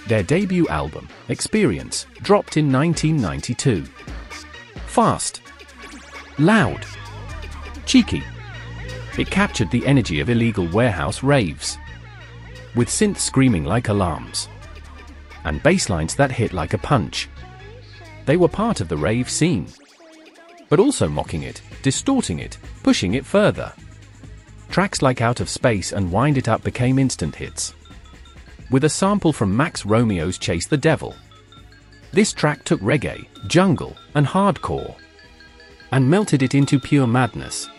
Their debut album, Experience, dropped in 1992. Fast. Loud. Cheeky. It captured the energy of illegal warehouse raves, with synths screaming like alarms, and bass lines that hit like a punch. They were part of the rave scene, but also mocking it, distorting it, pushing it further. Tracks like Out of Space and Wind It Up became instant hits, with a sample from Max Romeo's Chase the Devil. This track took reggae, jungle, and hardcore, and melted it into pure madness.